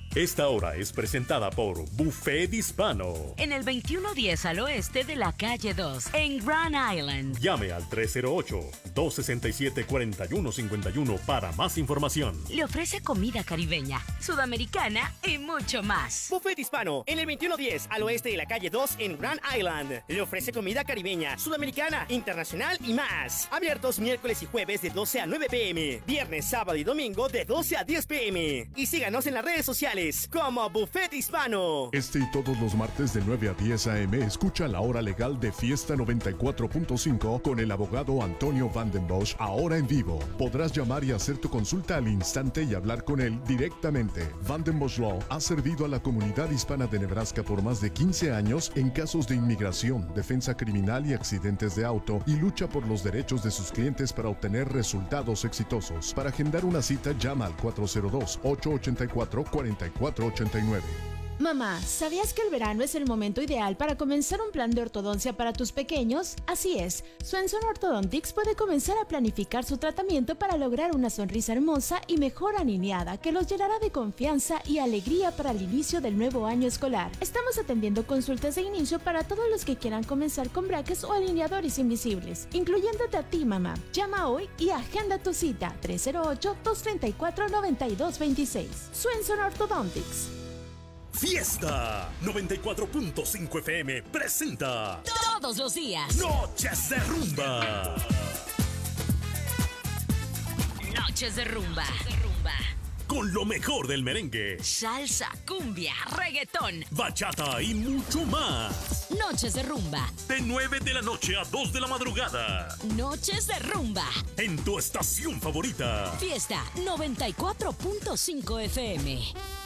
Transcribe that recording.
Esta hora es presentada por Buffet Hispano. En el 2110 al oeste de la calle 2, en Grand Island. Llame al 308-267-4151 para más información. Le ofrece comida caribeña, sudamericana y mucho más. Buffet Hispano, en el 2110 al oeste de la calle 2, en Grand Island. Le ofrece comida caribeña, sudamericana, internacional y más. Abiertos miércoles y jueves de 12 a 9 p.m. Viernes, sábado y domingo de 12 a 10 p.m. Y síganos en las redes sociales como Buffet Hispano. Este y todos los martes de 9 a 10 a.m. escucha la hora legal de Fiesta 94.5 con el abogado Antonio Vandenbosch, ahora en vivo. Podrás llamar y hacer tu consulta al instante y hablar con él directamente. Vandenbosch Law ha servido a la comunidad hispana de Nebraska por más de 15 años en casos de inmigración, defensa criminal y accidentes de auto, y lucha por los derechos de sus clientes para obtener resultados exitosos. Para agendar una cita, llama al 402-884-4489. Mamá, ¿sabías que el verano es el momento ideal para comenzar un plan de ortodoncia para tus pequeños? Así es, Swenson Orthodontics puede comenzar a planificar su tratamiento para lograr una sonrisa hermosa y mejor alineada que los llenará de confianza y alegría para el inicio del nuevo año escolar. Estamos atendiendo consultas de inicio para todos los que quieran comenzar con brackets o alineadores invisibles, incluyéndote a ti, mamá. Llama hoy y agenda tu cita 308-234-9226. Swenson Orthodontics. Fiesta 94.5 FM presenta Todos los días Noches de Rumba. Noches de rumba. Con lo mejor del merengue, Salsa, cumbia, reggaetón, bachata y mucho más. Noches de rumba. De 9 de la noche a 2 de la madrugada. Noches de rumba. En tu estación favorita. Fiesta 94.5 FM.